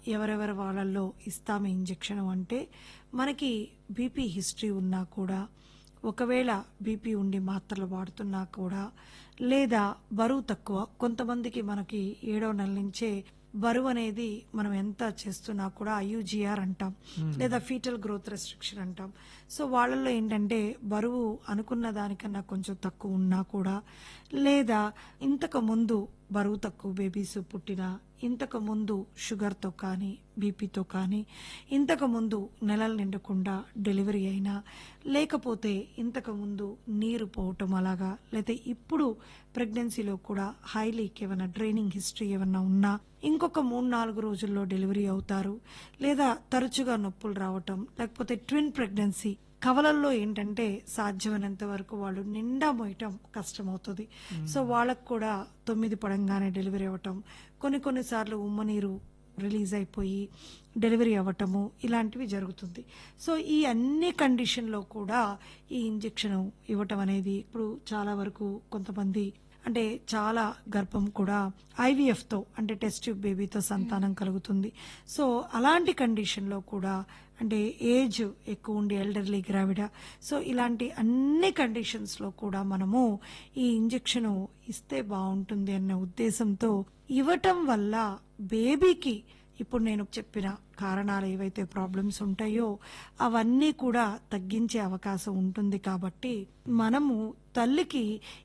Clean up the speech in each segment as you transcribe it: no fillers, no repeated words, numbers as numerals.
ఎవరెవరి వాళ్ళల్లో ఇస్తాము ఇంజెక్షన్ అంటే మనకి బీపీ హిస్టరీ ఉన్నా కూడా, ఒకవేళ బీపీ ఉండి మాత్రలు వాడుతున్నా కూడా, లేదా బరువు తక్కువ, కొంతమందికి మనకి 7వ నెల నుంచే బరువు అనేది మనం ఎంత చేస్తున్నా కూడా ఐయుజిఆర్ అంటాం, లేదా ఫీటల్ గ్రోత్ రెస్ట్రిక్షన్ అంటాం. సో వాళ్ళల్లో ఏంటంటే బరువు అనుకున్న దానికన్నా కొంచెం తక్కువ ఉన్నా కూడా, లేదా ఇంతకు ముందు బరువు తక్కువ బేబీస్ పుట్టినా, ఇంతకు ముందు షుగర్తో కానీ బీపీతో కానీ, ఇంతకు ముందు నెలలు నిండకుండా డెలివరీ అయినా, లేకపోతే ఇంతకు ముందు నీరు పోవటం అలాగా, లేకపోతే ఇప్పుడు ప్రెగ్నెన్సీలో కూడా హైలీక్ ఏమైనా డ్రైనింగ్ హిస్టరీ ఏమన్నా ఉన్నా ఇంకొక 3-4 రోజుల్లో డెలివరీ అవుతారు, లేదా తరచుగా నొప్పులు రావటం, లేకపోతే ట్విన్ ప్రెగ్నెన్సీ కవలల్లో ఏంటంటే సాధ్యమైనంత వరకు వాళ్ళు నిండా మోయటం కష్టమవుతుంది. సో వాళ్ళకు కూడా 9 పడంగానే డెలివరీ అవ్వటం, కొన్నిసార్లు ఉమ్మనీరు రిలీజ్ అయిపోయి డెలివరీ అవ్వటము ఇలాంటివి జరుగుతుంది. సో ఈ అన్ని కండిషన్లో కూడా ఈ ఇంజెక్షన్ ఇవ్వటం అనేది ఇప్పుడు చాలా వరకు కొంతమంది అంటే చాలా గర్భం కూడా ఐవీఎఫ్తో అంటే టెస్ట్ ట్యూబ్ బేబీతో సంతానం కలుగుతుంది. సో అలాంటి కండిషన్లో కూడా అంటే ఏజ్ ఎక్కువ ఉండి ఎల్డర్లీ గ్రావిడ, సో ఇలాంటి అన్ని కండిషన్స్లో కూడా మనము ఈ ఇంజెక్షన్ ఇస్తే బాగుంటుంది అన్న ఉద్దేశంతో ఇవ్వటం వల్ల బేబీకి ఇప్పుడు నేను చెప్పిన కారణాలు ఏవైతే ప్రాబ్లమ్స్ ఉంటాయో అవన్నీ కూడా తగ్గించే అవకాశం ఉంటుంది. కాబట్టి మనము తల్లికి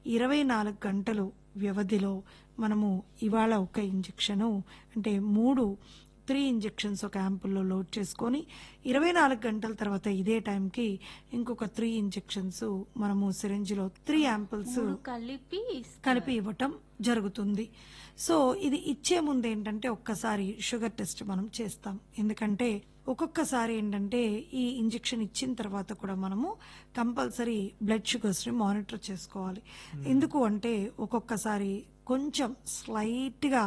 24 గంటలు వ్యవధిలో మనము ఇవాళ ఒక ఇంజెక్షను అంటే 3 ఇంజెక్షన్స్ ఒక యాంపుల్లో లోడ్ చేసుకొని 24 గంటల తర్వాత ఇదే టైంకి ఇంకొక 3 ఇంజెక్షన్స్ మనము సిరింజ్లో 3 యాంపుల్స్ కలిపి ఇవ్వటం జరుగుతుంది. సో ఇది ఇచ్చే ముందు ఏంటంటే ఒక్కసారి షుగర్ టెస్ట్ మనం చేస్తాం. ఎందుకంటే ఒక్కొక్కసారి ఏంటంటే ఈ ఇంజెక్షన్ ఇచ్చిన తర్వాత కూడా మనము కంపల్సరీ బ్లడ్ షుగర్స్ ని మానిటర్ చేసుకోవాలి. ఎందుకు అంటే ఒక్కొక్కసారి కొంచెం స్లైట్ గా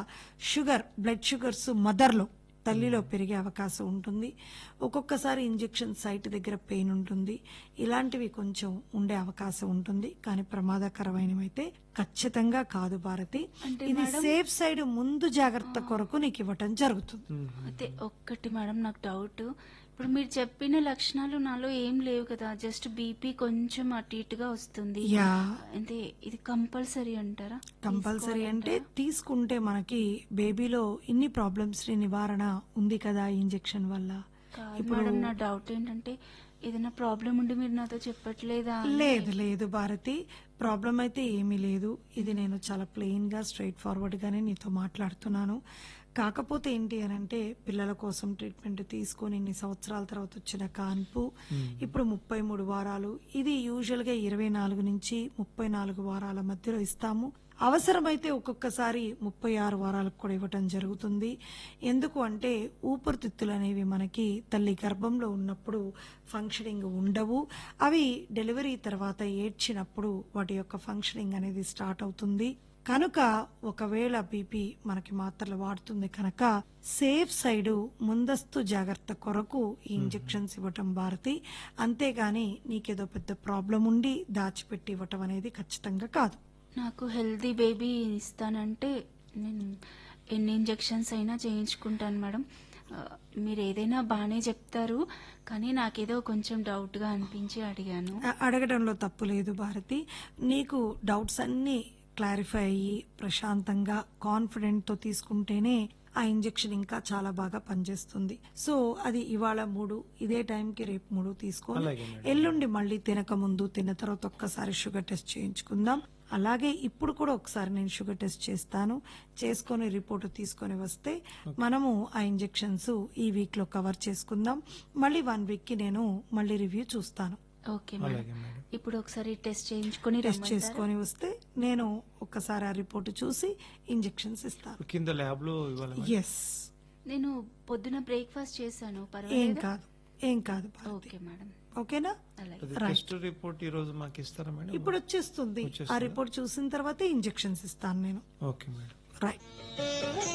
బ్లడ్ షుగర్స్ మదర్లో తల్లిలో పెరిగే అవకాశం ఉంటుంది. ఒక్కొక్కసారి ఇంజెక్షన్ సైట్ దగ్గర పెయిన్ ఉంటుంది. ఇలాంటివి కొంచెం ఉండే అవకాశం ఉంటుంది. కానీ ప్రమాదకరమైనవి అయితే ఖచ్చితంగా కాదు భారతి. ఇది సేఫ్ సైడ్ ముందు జాగ్రత్త కొరకు నీకు ఇవ్వటం జరుగుతుంది. అయితే ఒక్కటి మేడం నాకు డౌట్, ఇప్పుడు మీరు చెప్పిన లక్షణాలు నాలో ఏం లేవు కదా, జస్ట్ బీపీ కొంచెం అటు ఇటుగా వస్తుంది, అంటే ఇది కంపల్సరీ అంటారా? కంపల్సరీ అంటే తీసుకుంటే మనకి బేబీలో ఇన్ని ప్రాబ్లమ్స్ ని నివారణ ఉంది కదా ఇంజెక్షన్ వల్ల. ఇప్పుడు నా డౌట్ ఏంటంటే ఏదైనా ప్రాబ్లం ఉండి మీరు నాతో చెప్పట్లేదా? లేదు భారతి, ప్రాబ్లం అయితే ఏమీ లేదు. ఇది నేను చాలా ప్లెయిన్ గా స్ట్రైట్ ఫార్వర్డ్ గానే నీతో మాట్లాడుతున్నాను. కాకపోతే ఏంటి అని అంటే పిల్లల కోసం ట్రీట్మెంట్ తీసుకొని ఇన్ని సంవత్సరాల తర్వాత వచ్చిన కాన్పు ఇప్పుడు 33 వారాలు, ఇది యూజువల్ గా 24 నుంచి 34 వారాల మధ్యలో ఇస్తాము. అవసరమైతే ఒక్కొక్కసారి 36 వారాలకు కూడా ఇవ్వటం జరుగుతుంది. ఎందుకు అంటే ఊపిరితిత్తులు అనేవి మనకి తల్లి గర్భంలో ఉన్నప్పుడు ఫంక్షనింగ్ ఉండవు. అవి డెలివరీ తర్వాత ఏడ్చినప్పుడు వాటి యొక్క ఫంక్షనింగ్ అనేది స్టార్ట్ అవుతుంది. కనుక ఒకవేళ బీపీ మనకి మాత్రలు వాడుతుంది కనుక సేఫ్ సైడ్ ముందస్తు జాగ్రత్త కొరకు ఈ ఇంజెక్షన్స్ ఇవ్వటం భారతి. అంతేగాని నీకేదో పెద్ద ప్రాబ్లం ఉండి దాచిపెట్టి ఇవ్వటం అనేది ఖచ్చితంగా కాదు. నాకు హెల్దీ బేబీ ఇస్తానంటే నేను ఎన్ని ఇంజెక్షన్స్ అయినా చేయించుకుంటాను మేడం. మీరు ఏదైనా బాగానే చెప్తారు, కానీ నాకేదో కొంచెం డౌట్ గా అనిపించి అడిగాను. అడగడంలో తప్పు లేదు భారతి. నీకు డౌట్స్ అన్ని క్లారిఫై అయ్యి ప్రశాంతంగా కాన్ఫిడెంట్ తో తీసుకుంటేనే ఆ ఇంజెక్షన్ ఇంకా చాలా బాగా పనిచేస్తుంది. సో అది ఇవాళ 3, ఇదే టైంకి రేపు 3 తీసుకోవాలి. ఎల్లుండి మళ్ళీ తినక ముందు తిన్న తర్వాత ఒక్కసారి షుగర్ టెస్ట్ చేయించుకుందాం. అలాగే ఇప్పుడు కూడా ఒకసారి నేను షుగర్ టెస్ట్ చేస్తాను, చేసుకుని రిపోర్ట్ తీసుకొని వస్తే మనము ఆ ఇంజెక్షన్స్ ఈ వీక్ లో కవర్ చేసుకుందాం. మళ్ళీ 1 వీక్ కి నేను మళ్ళీ రివ్యూ చూస్తాను. ఓకే మేడం, ఇప్పుడు ఒకసారి టెస్ట్ చేసుకొని వస్తే నేను ఒక్కసారి ఆ రిపోర్ట్ చూసి ఇంజెక్షన్స్ ఇస్తాను. కింద ల్యాబ్ లో ఎస్, నేను పొద్దున బ్రేక్ఫాస్ట్ చేశాను, ఏం కాదు. ఓకే మేడం, ఓకేనా? టెస్ట్ రిపోర్ట్ ఈ రోజు మాకు ఇస్తారా మేడం? ఇప్పుడు వచ్చేస్తుంది. ఆ రిపోర్ట్ చూసిన తర్వాత ఇంజెక్షన్స్ ఇస్తాను నేను. Okay madam, right.